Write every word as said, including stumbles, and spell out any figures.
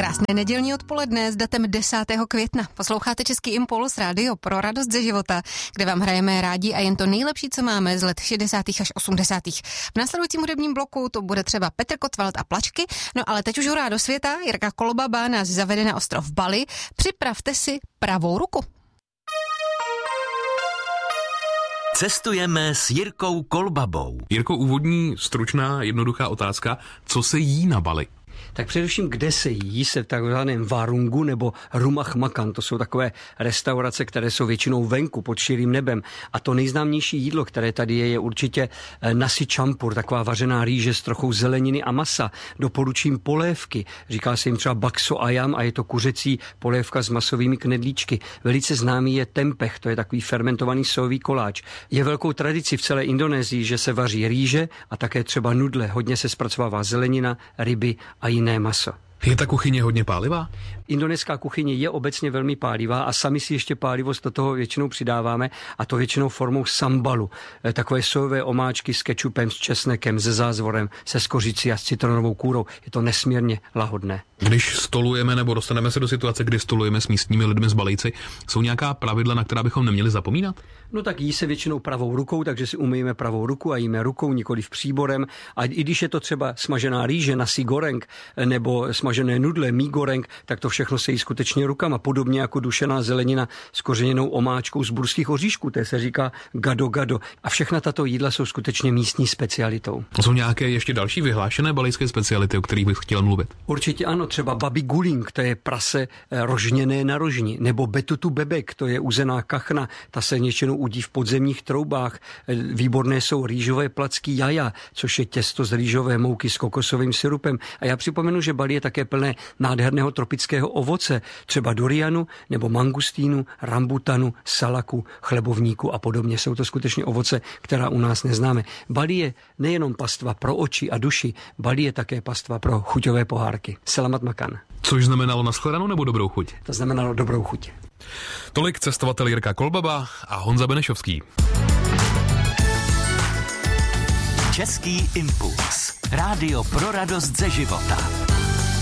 Krásné nedělní odpoledne s datem desátého května. Posloucháte Český impuls, rádio pro radost ze života, kde vám hrajeme rádi a jen to nejlepší, co máme z let šedesátých až osmdesátých. V následujícím hudebním bloku to bude třeba Petr Kotvald a Plačky, no ale teď už hurá do světa, Jirka Kolbaba nás zavede na ostrov Bali. Připravte si pravou ruku. Cestujeme s Jirkou Kolbabou. Jirko, úvodní, stručná, jednoduchá otázka. Co se jí na Bali? Tak především, kde se jí, se v takzvaném Warungu nebo Rumah Makan. To jsou takové restaurace, které jsou většinou venku pod širým nebem. A to nejznámější jídlo, které tady je, je určitě nasi campur, taková vařená rýže s trochou zeleniny a masa. Doporučím polévky. Říká se jim třeba bakso ayam a je to kuřecí polévka s masovými knedlíčky. Velice známý je tempeh, to je takový fermentovaný sojový koláč. Je velkou tradicí v celé Indonésii, že se vaří rýže a také třeba nudle. Hodně se zpracovává zelenina, ryby a jiné maso. Je ta kuchyně hodně pálivá? Indonéská kuchyně je obecně velmi pálivá a sami si ještě pálivost do toho většinou přidáváme, a to většinou formou sambalu. Takové sojové omáčky s kečupem, s česnekem, se zázvorem, se skořicí a s citronovou kůrou. Je to nesmírně lahodné. Když stolujeme nebo dostaneme se do situace, kdy stolujeme s místními lidmi z Balijci, jsou nějaká pravidla, na která bychom neměli zapomínat? No tak jí se většinou pravou rukou, takže si umyjeme pravou ruku a jíme rukou, nikoliv příborem. A i když je to třeba smažená rýže, nasi goreng, nebo smažené nudle, mí goreng, tak to všechno se jí skutečně rukama. Podobně jako dušená zelenina s kořeněnou omáčkou z burských oříšků, to se říká gado gado. A všechna tato jídla jsou skutečně místní specialitou. Jsou nějaké ještě další vyhlášené balijské speciality, o kterých bych chtěl mluvit? Určitě ano, třeba babi guling, to je prase rožněné na rožni, nebo betutu bebek, to je uzená kachna, ta se většinou udí v podzemních troubách. Výborné jsou rýžové placky jaja, což je těsto z rýžové mouky s kokosovým syrupem. A já připomenu, že Bali je také plné nádherného tropického ovoce, třeba durianu nebo mangustínu, rambutanu, salaku, chlebovníku a podobně. Jsou to skutečně ovoce, která u nás neznáme. Bali je nejenom pastva pro oči a duši, Bali je také pastva pro chuťové pohárky. Selamat makan. Což znamenalo nashledanou nebo dobrou chuť? To znamenalo dobrou chuť. Tolik cestovatel Jirka Kolbaba a Honza Benešovský. Český impuls. Rádio pro radost ze života.